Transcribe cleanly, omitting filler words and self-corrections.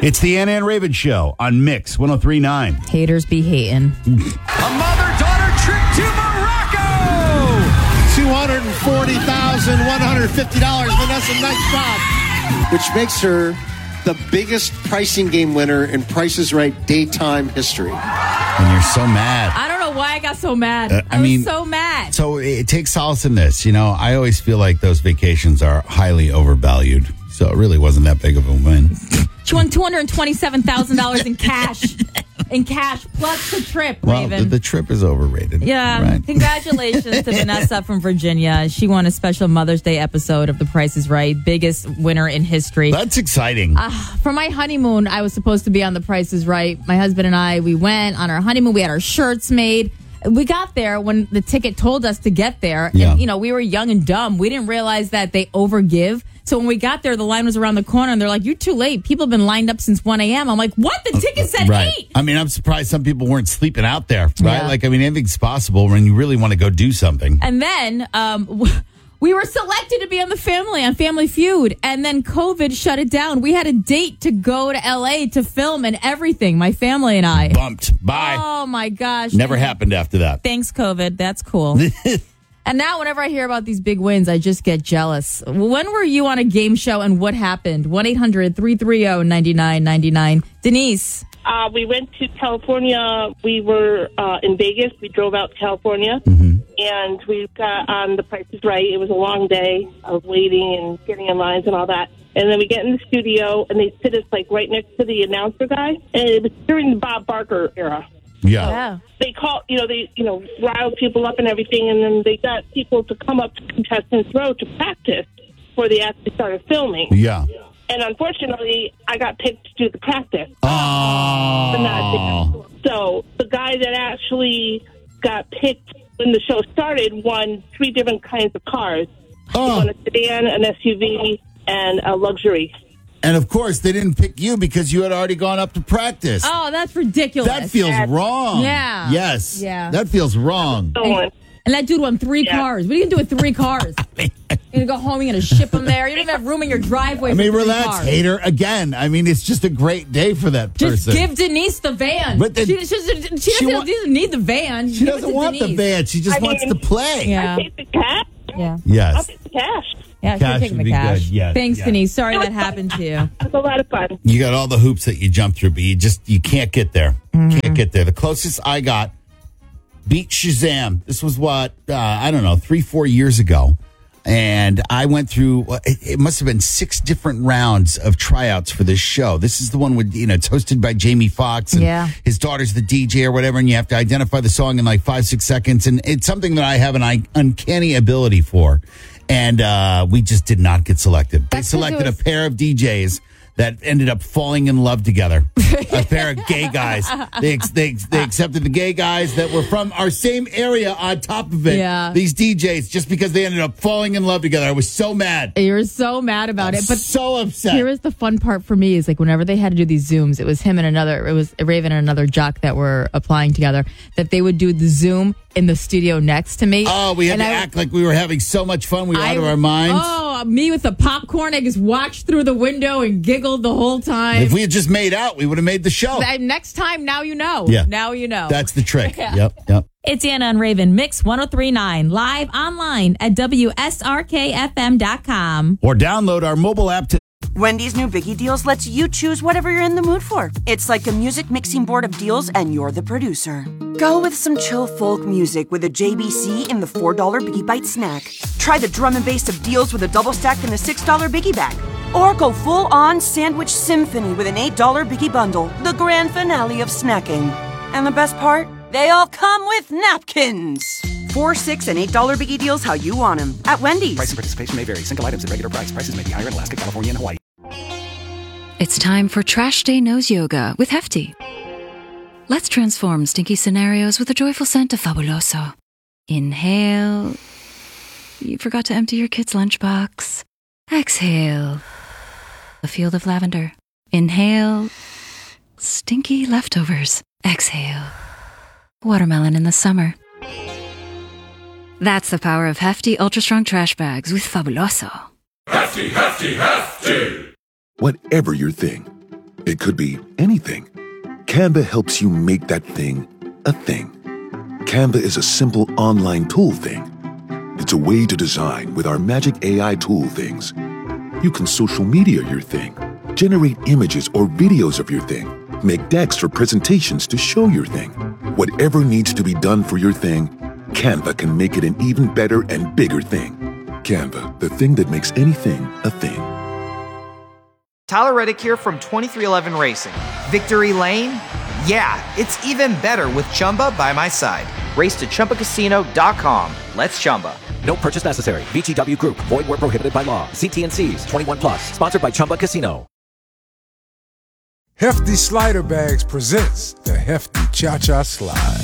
It's the Anna and Raven Show on Mix 103.9. Haters be hating. A mother-daughter trip to Morocco! $240,150. Vanessa, nice job. Which makes her the biggest pricing game winner in Price is Right daytime history. And you're so mad. I don't know why I got so mad. I mean, was so mad. So it takes solace in this. You know, I always feel like those vacations are highly overvalued. So it really wasn't that big of a win. She won $227,000 in cash. In cash, plus the trip, Raven. Well, the trip is overrated. Yeah. Right. Congratulations to Vanessa from Virginia. She won a special Mother's Day episode of The Price is Right. Biggest winner in history. That's exciting. For my honeymoon, I was supposed to be on The Price is Right. My husband and I, we went on our honeymoon. We had our shirts made. We got there when the ticket told us to get there. Yeah. And, you know, we were young and dumb. We didn't realize that they overgive. So when we got there, the line was around the corner, and they're like, "You're too late. People have been lined up since 1 a.m." I'm like, "What? The ticket said 8." I mean, I'm surprised some people weren't sleeping out there, right? Yeah. Like, I mean, anything's possible when you really want to go do something. And then we were selected to be on Family Feud, and then COVID shut it down. We had a date to go to L.A. to film and everything, my family and I. Bumped. Bye. Oh, my gosh. Never happened after that. Thanks, COVID. That's cool. And now whenever I hear about these big wins, I just get jealous. When were you on a game show and what happened? 1-800-330-9999. Denise. We went to California. We were in Vegas. We drove out to California, and we got on The Price is Right. It was a long day of waiting and getting in lines and all that. And then we get in the studio, and they sit us like right next to the announcer guy. And it was during the Bob Barker era. Yeah. They riled people up and everything, and then they got people to come up to contestants' row to practice before they actually started filming. Yeah. And unfortunately, I got picked to do the practice. Oh. So the guy that actually got picked when the show started won 3 different kinds of cars. He won a sedan, an SUV, and a luxury. And of course, they didn't pick you because you had already gone up to practice. Oh, that's ridiculous. That feels wrong. Yeah. Yes. Yeah. That feels wrong. And that dude won 3 cars. What are you going to do with 3 cars? You're going to go home, you're going to ship them there. You don't even have room in your driveway. I mean, for 3 relax, cars. hater. Again, I mean, it's just a great day for that Just person. give Denise the van. But She doesn't need the van. She doesn't want the van. She just wants to play. Yeah. I take the cash. Yeah. Yes. I'll take the cash. Yeah, Cash she's taking would the be cash. good. Yes, Thanks, yes. Denise. Sorry that happened to you. It's a lot of fun. You got all the hoops that you jump through, but you can't get there. Can't get there. The closest I got beat Shazam. This was 3-4 years ago. And I went through, it must have been 6 different rounds of tryouts for this show. This is the one with, it's hosted by Jamie Foxx and his daughter's the DJ or whatever. And you have to identify the song in like 5-6 seconds. And it's something that I have an uncanny ability for. And we just did not get selected. They selected a pair of DJs that ended up falling in love together. A pair of gay guys. They accepted the gay guys that were from our same area on top of it. Yeah. These DJs, just because they ended up falling in love together. I was so mad. You were so mad about it. But so upset. Here is the fun part for me is like whenever they had to do these Zooms, it was him and it was Raven and another jock that were applying together, that they would do the Zoom in the studio next to me. Oh, we had to act like we were having so much fun. We were out of our minds. Oh, me with the popcorn. I just watched through the window and giggled the whole time. If we had just made out, we would have made the show. Next time, now you know. Yeah. Now you know. That's the trick. Yeah. Yep. It's Anna and Raven, Mix 103.9, live online at WSRKFM.com. Or download our mobile app to Wendy's new Biggie Deals lets you choose whatever you're in the mood for. It's like a music mixing board of deals, and you're the producer. Go with some chill folk music with a JBC in the $4 Biggie Bite snack. Try the drum and bass of deals with a double stack in the $6 Biggie Bag. Or go full-on sandwich symphony with an $8 Biggie Bundle, the grand finale of snacking. And the best part? They all come with napkins. $4, $6, and $8 Biggie Deals how you want them at Wendy's. Price and participation may vary. Single items at regular price. Prices may be higher in Alaska, California, and Hawaii. It's time for Trash Day Nose Yoga with Hefty. Let's transform stinky scenarios with a joyful scent of Fabuloso. Inhale. You forgot to empty your kid's lunchbox. Exhale. A field of lavender. Inhale. Stinky leftovers. Exhale. Watermelon in the summer. That's the power of Hefty Ultra Strong Trash Bags with Fabuloso. Hefty, hefty, hefty! Whatever your thing, It could be anything. Canva helps you make that thing a thing. Canva is a simple online tool thing. It's a way to design with our magic AI tool things. You can social media your thing, generate images or videos of your thing, make decks or presentations to show your thing. Whatever needs to be done for your thing, Canva can make it an even better and bigger thing. Canva, the thing that makes anything a thing. Tyler Reddick here from 2311 Racing. Victory Lane? Yeah, it's even better with Chumba by my side. Race to ChumbaCasino.com. Let's Chumba. No purchase necessary. VGW Group. Void where prohibited by law. See T&Cs. 21 plus. Sponsored by Chumba Casino. Hefty Slider Bags presents the Hefty Cha-Cha Slide.